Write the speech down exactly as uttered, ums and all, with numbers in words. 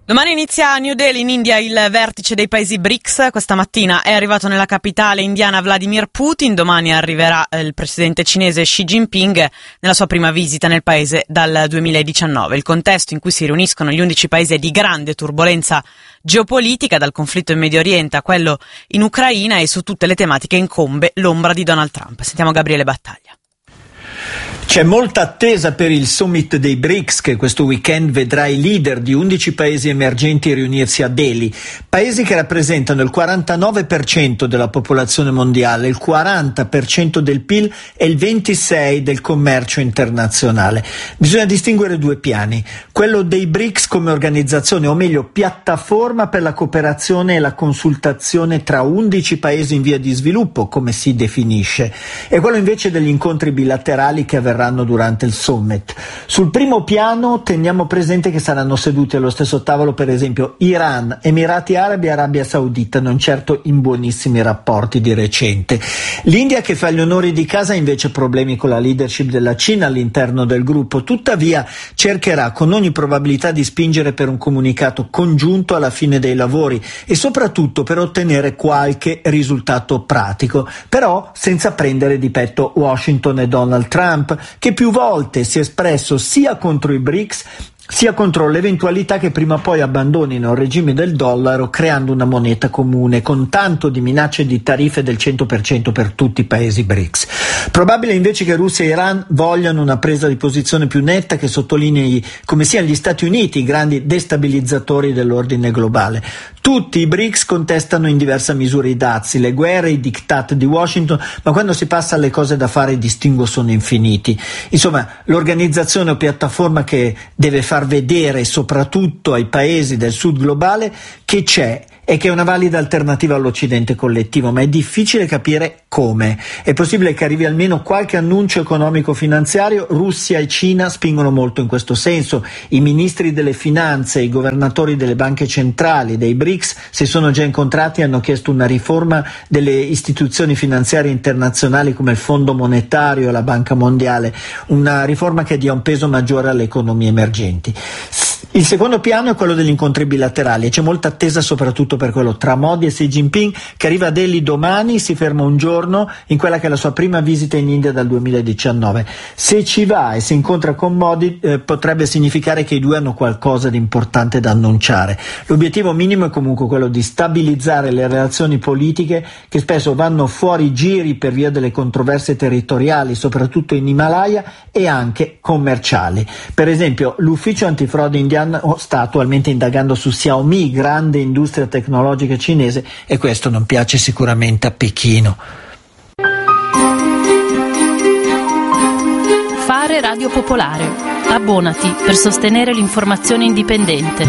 Domani inizia a New Delhi, in India, il vertice dei paesi B R I C S. Questa mattina è arrivato nella capitale indiana Vladimir Putin. Domani arriverà il presidente cinese Xi Jinping nella sua prima visita nel paese dal duemiladiciannove. Il contesto in cui si riuniscono gli undici paesi è di grande turbolenza geopolitica, dal conflitto in Medio Oriente a quello in Ucraina, e su tutte le tematiche incombe l'ombra di Donald Trump. Sentiamo Gabriele Battaglia. C'è molta attesa per il summit dei B R I C S, che questo weekend vedrà i leader di undici paesi emergenti riunirsi a Delhi, paesi che rappresentano il quarantanove per cento della popolazione mondiale, il quaranta per cento del P I L e il ventisei per cento del commercio internazionale. Bisogna distinguere due piani: quello dei B R I C S come organizzazione, o meglio piattaforma per la cooperazione e la consultazione tra undici paesi in via di sviluppo, come si definisce, e quello invece degli incontri bilaterali che avverranno durante il summit. Sul primo piano teniamo presente che saranno seduti allo stesso tavolo per esempio Iran, Emirati Arabi e Arabia Saudita, non certo in buonissimi rapporti di recente. L'India, che fa gli onori di casa, ha invece problemi con la leadership della Cina all'interno del gruppo, tuttavia cercherà con ogni probabilità di spingere per un comunicato congiunto alla fine dei lavori e soprattutto per ottenere qualche risultato pratico, però senza prendere di petto Washington e Donald Trump, che più volte si è espresso sia contro i B R I C S sia contro l'eventualità che prima o poi abbandonino il regime del dollaro creando una moneta comune, con tanto di minacce di tariffe del cento per cento per tutti i paesi B R I C S. Probabile invece che Russia e Iran vogliano una presa di posizione più netta che sottolinei come siano gli Stati Uniti i grandi destabilizzatori dell'ordine globale. Tutti i B R I C S contestano in diversa misura i dazi, le guerre, i diktat di Washington, ma quando si passa alle cose da fare i distinguo sono infiniti. Insomma, l'organizzazione o piattaforma che deve far vedere soprattutto ai paesi del sud globale che c'è e che è una valida alternativa all'Occidente collettivo, ma è difficile capire come. È possibile che arrivi almeno qualche annuncio economico-finanziario. Russia e Cina spingono molto in questo senso. I ministri delle finanze e i governatori delle banche centrali dei B R I C S si sono già incontrati e hanno chiesto una riforma delle istituzioni finanziarie internazionali come il Fondo Monetario e la Banca Mondiale, una riforma che dia un peso maggiore alle economie emergenti. Il secondo piano è quello degli incontri bilaterali e c'è molta attesa soprattutto per quello tra Modi e Xi Jinping, che arriva a Delhi domani, si ferma un giorno in quella che è la sua prima visita in India dal duemiladiciannove. Se ci va e si incontra con Modi eh, potrebbe significare che i due hanno qualcosa di importante da annunciare. L'obiettivo minimo è comunque quello di stabilizzare le relazioni politiche, che spesso vanno fuori giri per via delle controversie territoriali, soprattutto in Himalaya, e anche commerciali. Per esempio, l'ufficio antifrode indiano sta attualmente indagando su Xiaomi, grande industria tecnologica cinese, e questo non piace sicuramente a Pechino. Fare Radio Popolare. Abbonati per sostenere l'informazione indipendente.